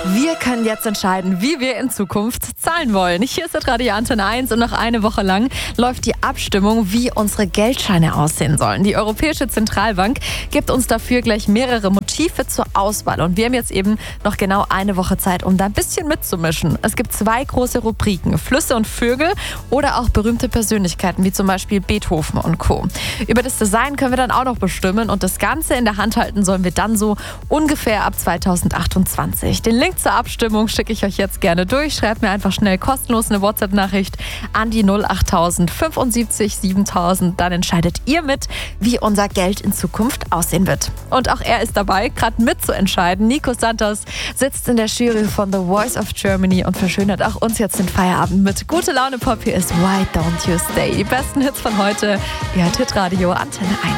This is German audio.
Wir können jetzt entscheiden, wie wir in Zukunft zahlen wollen. Hier ist Radio Antenne 1 und noch eine Woche lang läuft die Abstimmung, wie unsere Geldscheine aussehen sollen. Die Europäische Zentralbank gibt uns dafür gleich mehrere Motive zur Auswahl. Und wir haben jetzt eben noch genau eine Woche Zeit, um da ein bisschen mitzumischen. Es gibt 2 große Rubriken, Flüsse und Vögel oder auch berühmte Persönlichkeiten, wie zum Beispiel Beethoven und Co. Über das Design können wir dann auch noch bestimmen und das Ganze in der Hand halten sollen wir dann so ungefähr ab 2028. Den Link zur Abstimmung schicke ich euch jetzt gerne durch. Schreibt mir einfach schnell kostenlos eine WhatsApp-Nachricht an die 08000 75 7000. Dann entscheidet ihr mit, wie unser Geld in Zukunft aussehen wird. Und auch er ist dabei, gerade mitzuentscheiden. Nico Santos sitzt in der Jury von The Voice of Germany und verschönert auch uns jetzt den Feierabend mit Gute Laune Pop. Hier ist Why Don't You Stay? Die besten Hits von heute. Ihr hört Hitradio Antenne 1.